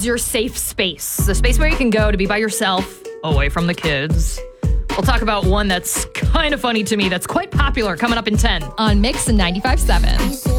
is your safe space? The space where you can go to be by yourself, away from the kids. We'll talk about one that's kind of funny to me that's quite popular coming up in 10. On Mix 95.7.